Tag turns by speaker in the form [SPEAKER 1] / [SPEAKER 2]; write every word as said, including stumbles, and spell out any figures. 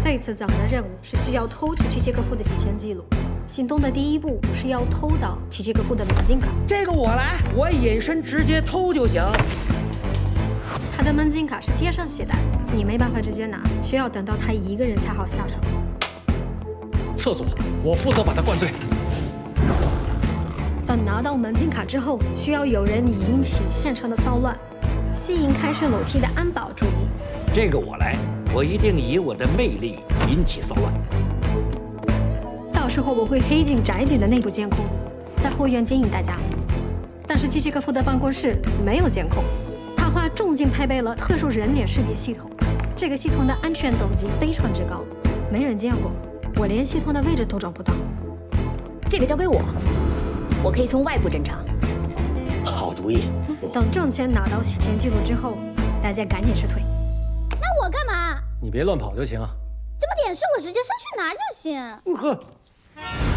[SPEAKER 1] 这次咱们的任务是需要偷取契切科夫的洗钱记录。行动的第一步是要偷到契切科夫的门禁卡。
[SPEAKER 2] 这个我来，我隐身直接偷就行。
[SPEAKER 1] 他的门禁卡是贴上写的，你没办法直接拿，需要等到他一个人才好下手。
[SPEAKER 3] 厕所，我负责把他灌醉。
[SPEAKER 1] 等拿到门禁卡之后，需要有人引起现场的骚乱，吸引开设楼梯的安保注意。
[SPEAKER 4] 这个我来，我一定以我的魅力引起骚乱。
[SPEAKER 1] 到时候我会黑进宅邸的内部监控，在后院接应大家。但是契切科夫的办公室没有监控，他花重金配备了特殊人脸识别系统，这个系统的安全等级非常之高，没人见过，我连系统的位置都找不到。
[SPEAKER 5] 这个交给我，我可以从外部侦查。
[SPEAKER 4] 好主意。
[SPEAKER 1] 等挣钱拿到洗钱记录之后，大家赶紧撤退。
[SPEAKER 6] 那我干嘛？
[SPEAKER 3] 你别乱跑就行啊。
[SPEAKER 6] 这么点事，我直接上去拿就行。
[SPEAKER 3] 呵。